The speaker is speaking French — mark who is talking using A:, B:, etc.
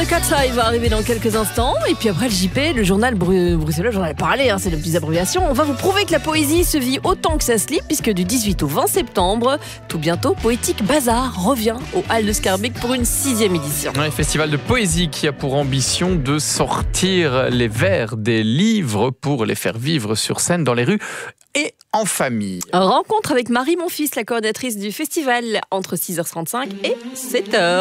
A: de Katsai va arriver dans quelques instants. Et puis après le JP, le journal bruxellois, j'en ai parlé, c'est le plus abréviation. On va vous prouver que la poésie se vit autant que ça se lit, puisque du 18 au 20 septembre, tout bientôt, Poétique Bazar revient aux Halles de Schaerbeek pour une 6e édition.
B: Un festival de poésie qui a pour ambition de sortir les vers des livres pour les faire vivre sur scène dans les rues et en famille.
A: Rencontre avec Marie Monfils, la coordinatrice du festival, entre 6h35 et 7h.